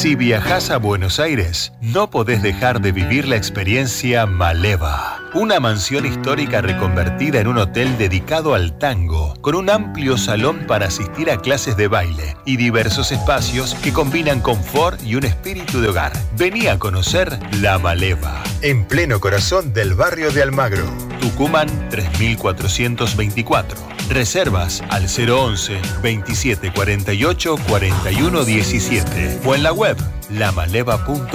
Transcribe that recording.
Si viajás a Buenos Aires, no podés dejar de vivir la experiencia Maleva. Una mansión histórica reconvertida en un hotel dedicado al tango, con un amplio salón para asistir a clases de baile y diversos espacios que combinan confort y un espíritu de hogar. Vení a conocer La Maleva, en pleno corazón del barrio de Almagro. Tucumán 3424. Reservas al 011 27 48 41 17 o en la web lamaleva.com.